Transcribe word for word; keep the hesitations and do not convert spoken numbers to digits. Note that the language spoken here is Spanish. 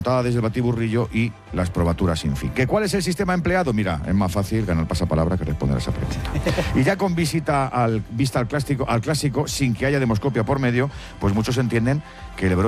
desde el batiburrillo y las probaturas sin fin. ¿Que cuál es el sistema empleado? Mira, es más fácil ganar pasapalabra que responder a esa pregunta. Y ya con visita al, vista al clásico, al clásico, sin que haya demoscopia por medio, pues muchos entienden que el brote